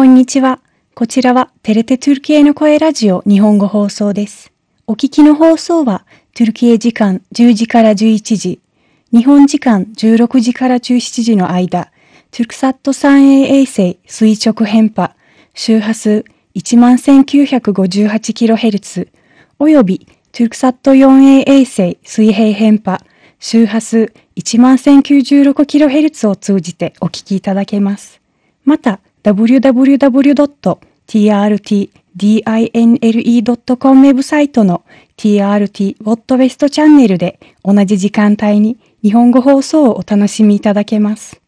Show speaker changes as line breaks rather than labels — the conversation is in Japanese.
んにちは。こちらはテレテトゥルキエの声ラジオ日本語放送です。お聞きの放送はトゥルキエ時間10時から11時、日本時間16時から17時の間、トゥルクサット 3A 衛星垂直編波、周波数 11,958kHz およびトゥルクサット 4A 衛星水平編波、周波数 11,096kHz を通じてお聞きいただけます。また、www.trtdinle.com ウェブサイトの TRT What West チャンネルで同じ時間帯に日本語放送をお楽しみいただけます。